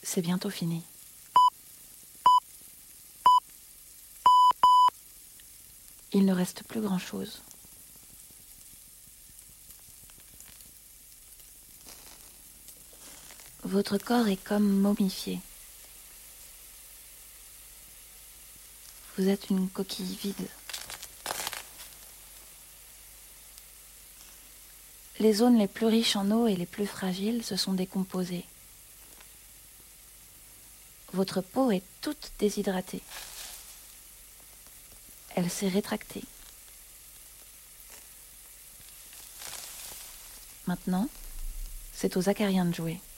C'est bientôt fini. Il ne reste plus grand-chose. Votre corps est comme momifié. Vous êtes une coquille vide. Les zones les plus riches en eau et les plus fragiles se sont décomposées. Votre peau est toute déshydratée. Elle s'est rétractée. Maintenant, c'est aux acariens de jouer.